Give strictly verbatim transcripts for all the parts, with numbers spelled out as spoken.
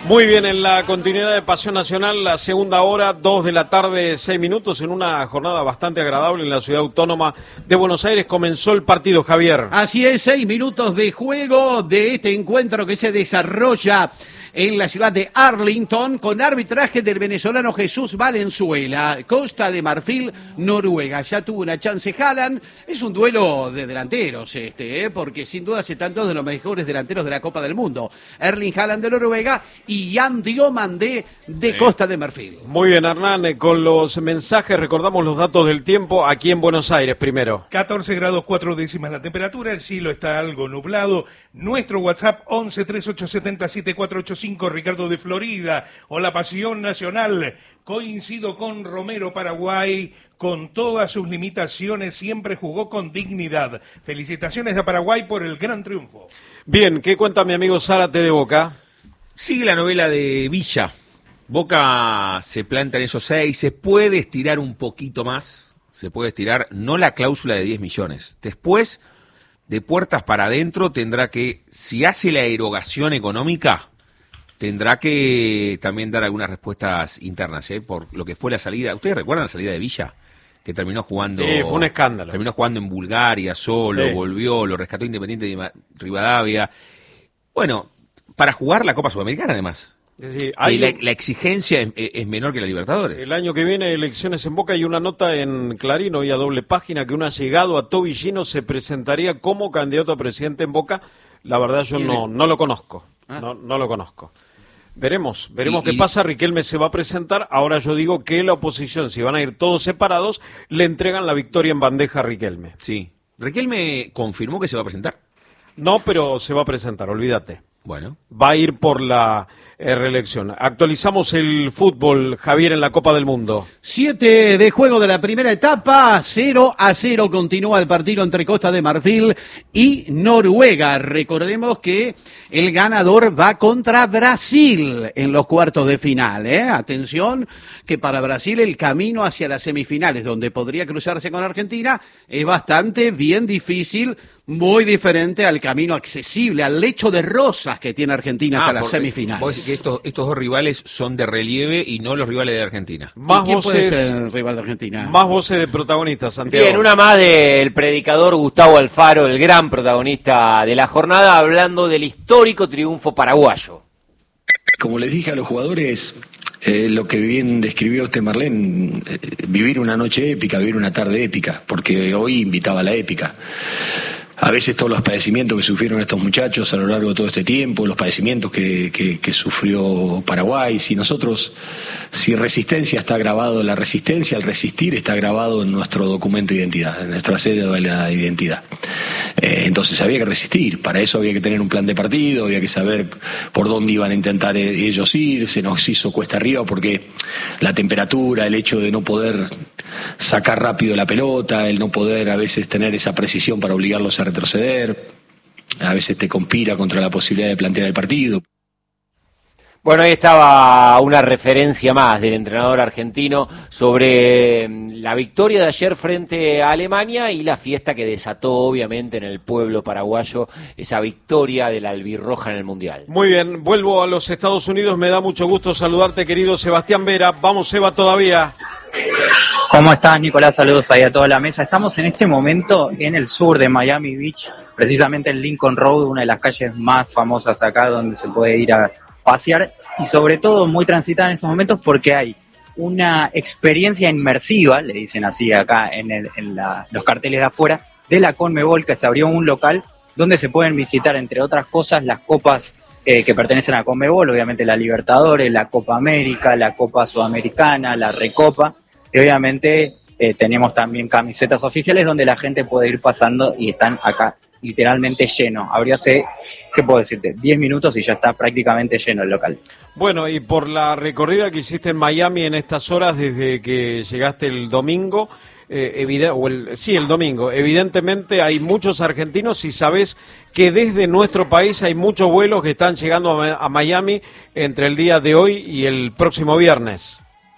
Muy bien, en la continuidad de Pasión Nacional, la segunda hora, dos de la tarde, seis minutos, en una jornada bastante agradable en la ciudad autónoma de Buenos Aires, comenzó el partido, Javier. Así es, seis minutos de juego de este encuentro que se desarrolla en la ciudad de Arlington, con arbitraje del venezolano Jesús Valenzuela. Costa de Marfil, Noruega. Ya tuvo una chance Haaland. Es un duelo de delanteros este, ¿eh? porque sin duda se trata de los mejores delanteros de la Copa del Mundo. Erling Haaland de Noruega y Jan Diomandé de sí. Costa de Marfil. Muy bien, Hernán, con los mensajes recordamos los datos del tiempo aquí en Buenos Aires primero. catorce grados cuatro décimas la temperatura, el cielo está algo nublado. Nuestro WhatsApp once treinta y ocho setenta siete cuatro ocho cinco, Ricardo de Florida. Hola, Pasión Nacional. Coincido con Romero, Paraguay, con todas sus limitaciones, siempre jugó con dignidad. Felicitaciones a Paraguay por el gran triunfo. Bien, ¿qué cuenta mi amigo Zárate de Boca? Sigue la novela de Villa. Boca se planta en esos seis, se puede estirar un poquito más, se puede estirar, no la cláusula de diez millones. Después, de puertas para adentro, tendrá que, si hace la erogación económica, tendrá que también dar algunas respuestas internas, ¿eh? Por lo que fue la salida. ¿Ustedes recuerdan la salida de Villa? Que terminó jugando... Sí, fue un escándalo. Terminó jugando en Bulgaria solo, sí. Volvió, lo rescató Independiente de Rivadavia. Bueno, para jugar la Copa Sudamericana, además. Es decir, hay... la, la exigencia es, es menor que la Libertadores. El año que viene elecciones en Boca y una nota en Clarín hoy a doble página que un allegado a Tobillino se presentaría como candidato a presidente en Boca. La verdad yo no, no lo conozco, ah. no, no lo conozco. Veremos, veremos y, qué y... pasa. Riquelme se va a presentar. Ahora yo digo que la oposición, si van a ir todos separados, le entregan la victoria en bandeja a Riquelme. Sí. ¿Riquelme confirmó que se va a presentar? No, pero se va a presentar, olvídate. Bueno. Va a ir por la eh, reelección. Actualizamos el fútbol, Javier, en la Copa del Mundo. Siete de juego de la primera etapa, cero a cero continúa el partido entre Costa de Marfil y Noruega. Recordemos que el ganador va contra Brasil en los cuartos de final. ¿eh? Atención, que para Brasil el camino hacia las semifinales, donde podría cruzarse con Argentina, es bastante bien difícil. Muy diferente al camino accesible, al lecho de rosas que tiene Argentina hasta ah, las semifinales. Vos decís que estos, estos dos rivales son de relieve y no los rivales de Argentina. Más ¿Y quién voces, puede ser el rival de Argentina? Más voces de protagonistas, Santiago. Bien, una más del predicador Gustavo Alfaro, el gran protagonista de la jornada, hablando del histórico triunfo paraguayo. Como les dije a los jugadores... Eh, lo que bien describió usted, Marlene, eh, vivir una noche épica, vivir una tarde épica, porque hoy invitaba a la épica. A veces todos los padecimientos que sufrieron estos muchachos a lo largo de todo este tiempo, los padecimientos que, que, que sufrió Paraguay, si nosotros, si resistencia está grabado, la resistencia, el resistir está grabado en nuestro documento de identidad, en nuestra cédula de identidad. Eh, entonces había que resistir, para eso había que tener un plan de partido, había que saber por dónde iban a intentar ellos ir, se nos hizo cuesta arriba porque la temperatura, el hecho de no poder sacar rápido la pelota, el no poder a veces tener esa precisión para obligarlos a retroceder, a veces te conspira contra la posibilidad de plantear el partido. Bueno, ahí estaba una referencia más del entrenador argentino sobre la victoria de ayer frente a Alemania y la fiesta que desató obviamente en el pueblo paraguayo esa victoria de la albirroja en el Mundial. Muy bien, vuelvo a los Estados Unidos, me da mucho gusto saludarte, querido Sebastián Vera. Vamos, Seba, todavía. ¿Cómo estás, Nicolás? Saludos ahí a toda la mesa. Estamos en este momento en el sur de Miami Beach, precisamente en Lincoln Road, una de las calles más famosas acá donde se puede ir a pasear y sobre todo muy transitada en estos momentos porque hay una experiencia inmersiva, le dicen así acá en, el, en la, los carteles de afuera, de la Conmebol, que se abrió un local donde se pueden visitar, entre otras cosas, las copas eh, que pertenecen a Conmebol, obviamente la Libertadores, la Copa América, la Copa Sudamericana, la Recopa, y obviamente eh, tenemos también camisetas oficiales donde la gente puede ir pasando y están acá literalmente lleno. Habría hace, ¿qué puedo decirte? diez minutos y ya está prácticamente lleno el local. Bueno, y por la recorrida que hiciste en Miami en estas horas desde que llegaste el domingo, eh, evide- o el, sí, el domingo, evidentemente hay muchos argentinos y sabes que desde nuestro país hay muchos vuelos que están llegando a, a Miami entre el día de hoy y el próximo viernes.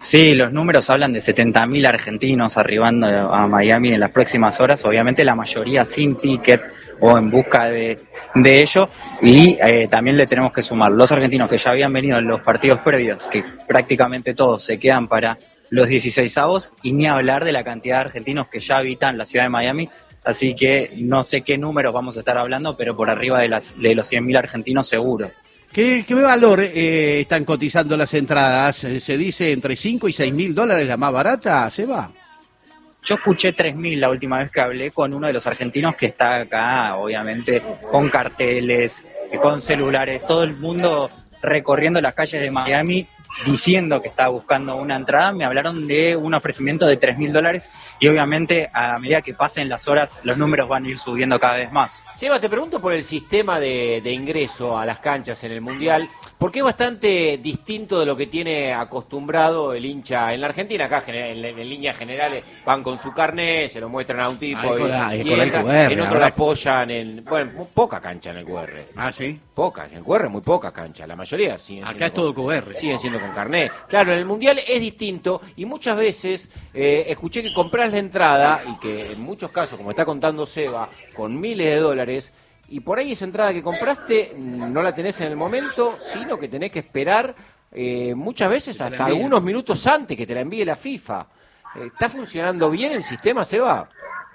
Sí, los números hablan de setenta mil argentinos arribando a Miami en las próximas horas, obviamente la mayoría sin ticket o en busca de, de ello, y eh, también le tenemos que sumar los argentinos que ya habían venido en los partidos previos, que prácticamente todos se quedan para los dieciseisavos, y ni hablar de la cantidad de argentinos que ya habitan la ciudad de Miami, así que no sé qué números vamos a estar hablando, pero por arriba de, las, de los cien mil argentinos seguro. ¿Qué, qué valor eh, están cotizando las entradas? Se dice entre cinco y seis mil dólares la más barata, Seba. Yo escuché tres mil la última vez que hablé con uno de los argentinos que está acá, obviamente, con carteles, con celulares, todo el mundo recorriendo las calles de Miami diciendo que estaba buscando una entrada. Me hablaron de un ofrecimiento de tres mil dólares y obviamente a medida que pasen las horas los números van a ir subiendo cada vez más. Seba, te pregunto por el sistema de, de ingreso a las canchas en el Mundial, porque es bastante distinto de lo que tiene acostumbrado el hincha en la Argentina. Acá en, en, en líneas generales van con su carnet, se lo muestran a un tipo, ah, y, y, y entra, el Q R, en otro ahora... la apoyan en, bueno, poca cancha en el Q R. Ah, ¿sí? Poca, en el Q R muy poca cancha, la mayoría siguen acá es con, todo Q R. Siguen siendo con carnet. Claro, en el Mundial es distinto y muchas veces eh, escuché que compras la entrada y que en muchos casos, como está contando Seba, con miles de dólares, y por ahí esa entrada que compraste no la tenés en el momento, sino que tenés que esperar eh, muchas veces hasta algunos minutos antes que te la envíe la FIFA. Eh, ¿Está funcionando bien el sistema, Seba?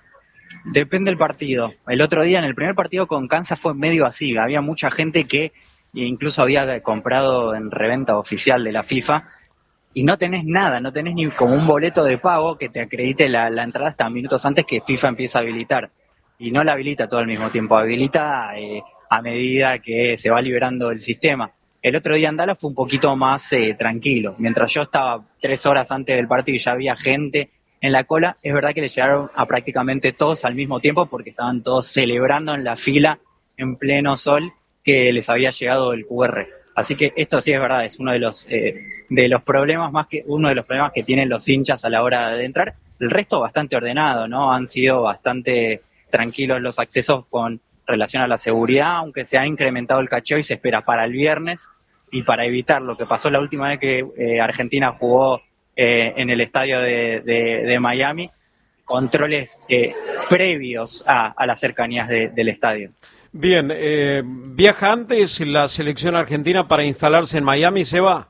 Depende del partido. El otro día, en el primer partido con Kansas, fue medio así. Había mucha gente que incluso había comprado en reventa oficial de la FIFA y no tenés nada, no tenés ni como un boleto de pago que te acredite la, la entrada hasta minutos antes que FIFA empieza a habilitar. Y no la habilita todo al mismo tiempo, habilita eh, a medida que se va liberando el sistema. El otro día en Dallas fue un poquito más eh, tranquilo. Mientras yo estaba tres horas antes del partido y ya había gente en la cola, es verdad que le llegaron a prácticamente todos al mismo tiempo porque estaban todos celebrando en la fila en pleno sol que les había llegado el Q R. Así que esto sí es verdad, es uno de los eh, de los problemas más que uno de los problemas que tienen los hinchas a la hora de entrar. El resto bastante ordenado, ¿no? Han sido bastante tranquilos los accesos con relación a la seguridad, aunque se ha incrementado el cacheo y se espera para el viernes, y para evitar lo que pasó la última vez que eh, Argentina jugó eh, en el estadio de, de, de Miami, controles eh, previos a, a las cercanías de, del estadio. Bien, eh, ¿viaja antes la selección argentina para instalarse en Miami, Seba?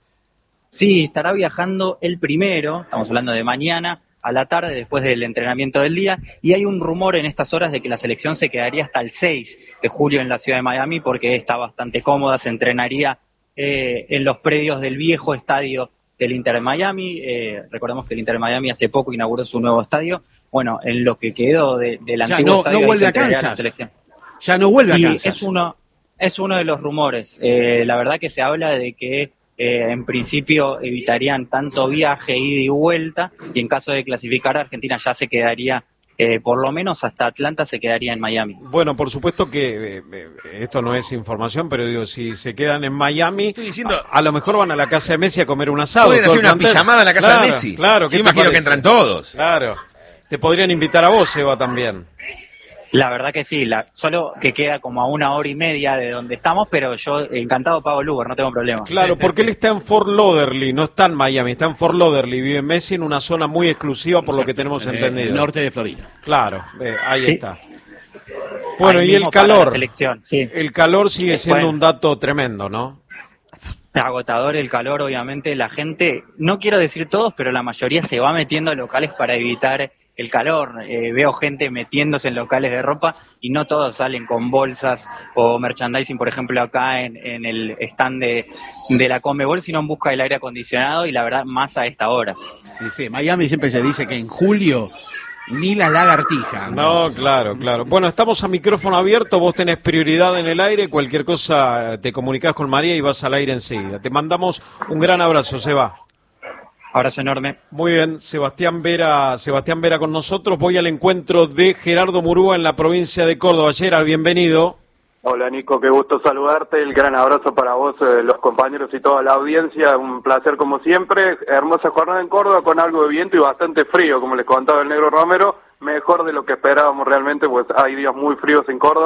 Sí, estará viajando el primero, estamos hablando de mañana, a la tarde, después del entrenamiento del día, y hay un rumor en estas horas de que la selección se quedaría hasta el seis de julio en la ciudad de Miami porque está bastante cómoda, se entrenaría eh, en los predios del viejo estadio del Inter de Miami. Eh, recordemos que el Inter de Miami hace poco inauguró su nuevo estadio. Bueno, en lo que quedó de, del ya antiguo no, estadio no vuelve a la Kansas. selección. Ya no vuelve a Y Kansas. es uno, es uno de los rumores. Eh, la verdad que se habla de que Eh, en principio evitarían tanto viaje, ida y vuelta, y en caso de clasificar Argentina ya se quedaría, eh, por lo menos hasta Atlanta se quedaría en Miami. Bueno, por supuesto que eh, eh, esto no es información, pero digo, si se quedan en Miami, Estoy diciendo, a, a lo mejor van a la casa de Messi a comer un asado. pueden todo hacer el una plantel. pijamada en la casa Claro, de Messi. Claro, Yo ¿qué te imagino que parece? entran todos. Claro. Te podrían invitar a vos, Eva, también. La verdad que sí, la, solo que queda como a una hora y media de donde estamos, pero yo encantado pago el Uber, no tengo problema. Claro, porque él está en Fort Lauderdale, no está en Miami, está en Fort Lauderdale, vive Messi en una zona muy exclusiva por lo que tenemos En entendido. el norte de Florida. Claro, eh, ahí Sí. está. Bueno, Ahí y el mismo para la calor, selección, sí. el calor sigue siendo Bueno. un dato tremendo, ¿no? Agotador el calor, obviamente. La gente, no quiero decir todos, pero la mayoría se va metiendo a locales para evitar el calor. Eh, veo gente metiéndose en locales de ropa y no todos salen con bolsas o merchandising, por ejemplo, acá en, en el stand de, de la Conmebol, sino en busca del aire acondicionado y la verdad más a esta hora. Y sí, Miami siempre se dice que en julio ni la lagartija. No, claro, claro. Bueno, estamos a micrófono abierto, vos tenés prioridad en el aire, cualquier cosa te comunicás con María y vas al aire enseguida. Te mandamos un gran abrazo, Seba. Abrazo enorme. Muy bien, Sebastián Vera, Sebastián Vera con nosotros. Voy al encuentro de Gerardo Murúa en la provincia de Córdoba. Gerard, bienvenido. Hola Nico, qué gusto saludarte, el gran abrazo para vos, eh, los compañeros y toda la audiencia, un placer como siempre, hermosa jornada en Córdoba con algo de viento y bastante frío, como les contaba el Negro Romero, mejor de lo que esperábamos realmente, pues hay días muy fríos en Córdoba,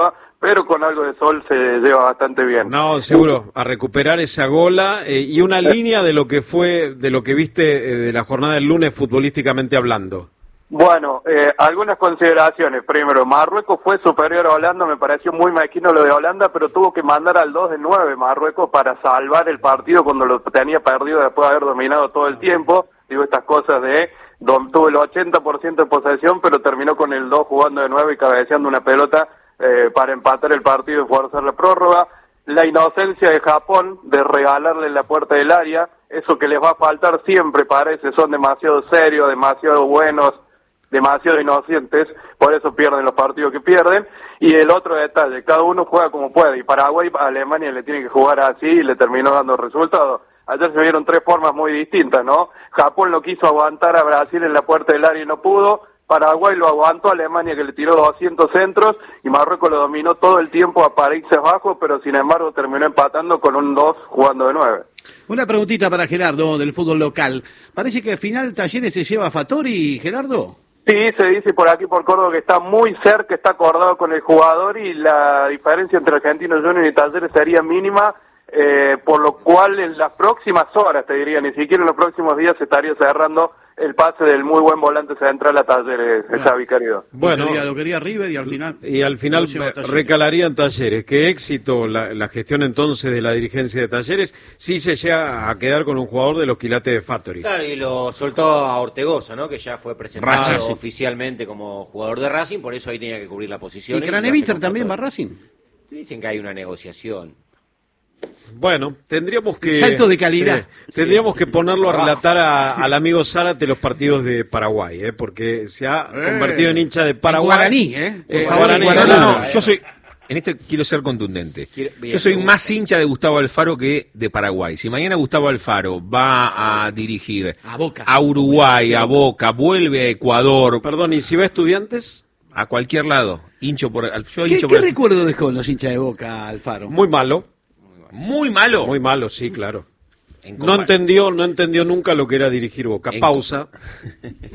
pero con algo de sol se lleva bastante bien. No, seguro, a recuperar esa gola eh, y una línea de lo que fue, de lo que viste eh, de la jornada del lunes futbolísticamente hablando. Bueno, eh, algunas consideraciones. Primero, Marruecos fue superior a Holanda, me pareció muy mezquino lo de Holanda, pero tuvo que mandar al dos de nueve Marruecos para salvar el partido cuando lo tenía perdido después de haber dominado todo el tiempo. Digo, estas cosas de, tuvo el ochenta por ciento de posesión, pero terminó con el dos jugando de nueve y cabeceando una pelota eh, para empatar el partido y forzar la prórroga. La inocencia de Japón de regalarle la puerta del área, eso que les va a faltar siempre parece, son demasiado serios, demasiado buenos, demasiado inocentes, por eso pierden los partidos que pierden. Y el otro detalle, cada uno juega como puede, y Paraguay a Alemania le tiene que jugar así y le terminó dando resultados. Ayer se vieron tres formas muy distintas, ¿no? Japón lo quiso aguantar a Brasil en la puerta del área y no pudo, Paraguay lo aguantó a Alemania que le tiró doscientos centros, y Marruecos lo dominó todo el tiempo a Países Bajos, pero sin embargo terminó empatando con un dos jugando de nueve. Una preguntita para Gerardo del fútbol local. Parece que al final Talleres se lleva a Fattori, Gerardo. Sí, se dice por aquí por Córdoba que está muy cerca, está acordado con el jugador y la diferencia entre Argentinos Juniors y Talleres sería mínima, eh, por lo cual en las próximas horas, te diría, ni siquiera en los próximos días se estaría cerrando el pase del muy buen volante central a Talleres, ah. Xavi querido. Bueno, lo quería, lo quería River y al final... Y al final recalaría en Talleres. Qué éxito la, la gestión entonces de la dirigencia de Talleres, sí se llega a quedar con un jugador de los quilates de Fattori. Claro, y lo soltó a Ortegoza, ¿no? Que ya fue presentado Racing, sí. oficialmente como jugador de Racing, por eso ahí tenía que cubrir la posición. ¿Y Craneviter también va a Racing? Dicen que hay una negociación. Bueno, tendríamos que... Salto de calidad. Eh, tendríamos que ponerlo a relatar a, al amigo Zárate los partidos de Paraguay, eh, porque se ha eh, convertido en hincha de Paraguay. En guaraní, ¿eh? eh favor, guaraní, guaraní. No, no, yo soy... En este quiero ser contundente. Yo soy más hincha de Gustavo Alfaro que de Paraguay. Si mañana Gustavo Alfaro va a dirigir a, Boca. a Uruguay, a Boca, vuelve a Ecuador... Perdón, ¿y si va a Estudiantes? A cualquier lado. Hincho por... Yo ¿Qué, hincho ¿qué por... recuerdo dejó los hinchas de Boca, Alfaro? Muy malo. Muy malo. Muy malo, sí, claro. No entendió, no entendió nunca lo que era dirigir Boca. En Pausa.